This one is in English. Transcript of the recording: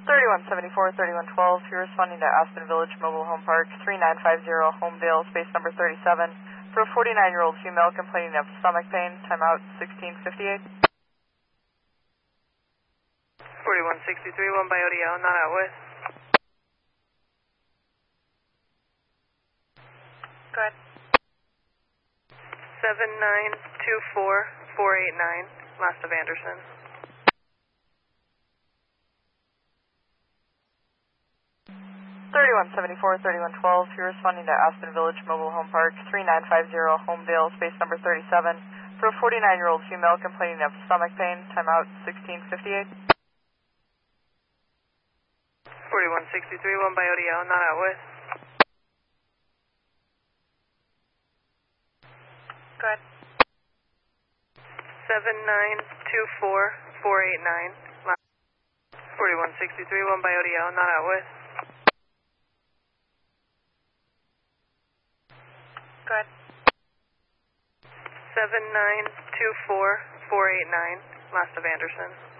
3174, 3112, you're responding to Aspen Village Mobile Home Park, 3950 Homedale, space number 37, for a 49-year-old female complaining of stomach pain, timeout 1658. 4163, 1 by ODL, not out with. Go ahead. 7924489, last of Anderson. Thirty-one 3112, you're responding to Aspen Village Mobile Home Park, 3950 Homedale, space number 37, for a 49-year-old female complaining of stomach pain, timeout 1658. 4163, 1 by ODL, not out with. Go ahead. 7924489, 4163, 1 by ODL, not out with. Go ahead. 7924489, last of Anderson.